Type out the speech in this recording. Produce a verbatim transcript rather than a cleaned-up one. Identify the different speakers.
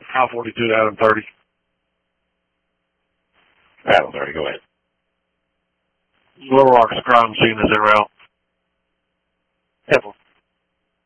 Speaker 1: I forty-two to Adam thirty.
Speaker 2: Adam thirty, go ahead.
Speaker 1: Little Rock's crime scene is en route.
Speaker 2: Temple.